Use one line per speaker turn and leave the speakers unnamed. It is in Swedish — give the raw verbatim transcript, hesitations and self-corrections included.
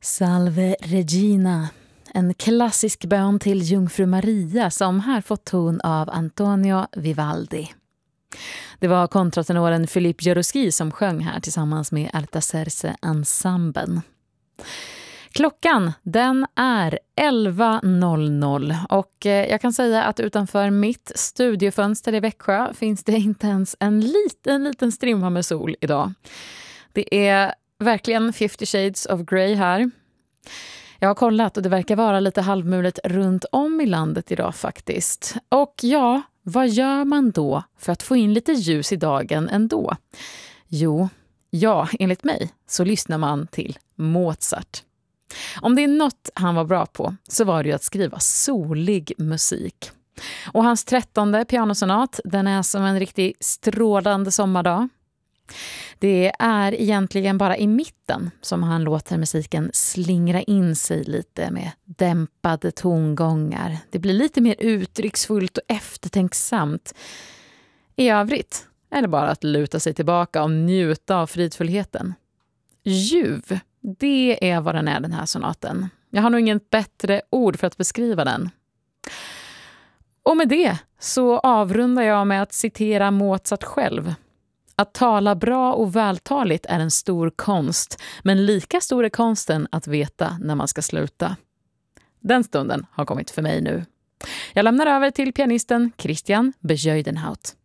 Salve Regina, en klassisk bön till jungfru Maria som här fått ton av Antonio Vivaldi. Det var kontratenoren Philippe Jarouski som sjöng här tillsammans med Altaserse Ensemblen. Klockan, den är elva noll noll och jag kan säga att utanför mitt studiofönster i Växjö finns det inte ens en liten, liten strimma med sol idag. Det är verkligen fifty shades of grey här. Jag har kollat och det verkar vara lite halvmulet runt om i landet idag faktiskt. Och ja, vad gör man då för att få in lite ljus i dagen ändå? Jo, ja, enligt mig så lyssnar man till Mozart. Om det är något han var bra på så var det ju att skriva solig musik. Och hans trettonde pianosonat, den är som en riktigt strålande sommardag. Det är egentligen bara i mitten som han låter musiken slingra in sig lite med dämpade tongångar. Det blir lite mer uttrycksfullt och eftertänksamt. I övrigt är det bara att luta sig tillbaka och njuta av fridfullheten. Ljuv, det är vad den är, den här sonaten. Jag har nog inget bättre ord för att beskriva den. Och med det så avrundar jag med att citera Mozart själv. Att tala bra och vältaligt är en stor konst, men lika stor är konsten att veta när man ska sluta. Den stunden har kommit för mig nu. Jag lämnar över till pianisten Christian Bezuidenhout.